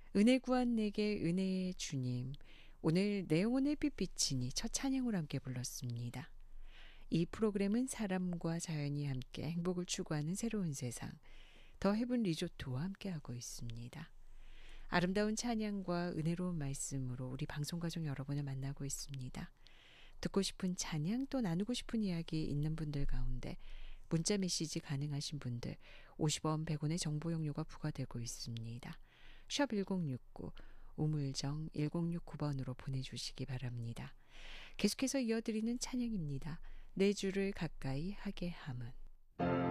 은혜 구한 내게 은혜의 주님, 오늘 내 영혼의 빛비치니 첫 찬양을 함께 불렀습니다. 이 프로그램은 사람과 자연이 함께 행복을 추구하는 새로운 세상, 더 헤븐 리조트와 함께하고 있습니다. 아름다운 찬양과 은혜로운 말씀으로 우리 방송가족 여러분을 만나고 있습니다. 듣고 싶은 찬양 또 나누고 싶은 이야기 있는 분들 가운데 문자 메시지 가능하신 분들 50원 100원의 정보 용료가 부과되고 있습니다. 샵 1069 우물정 1069번으로 보내주시기 바랍니다. 계속해서 이어드리는 찬양입니다. 내 주를 가까이 하게 함은.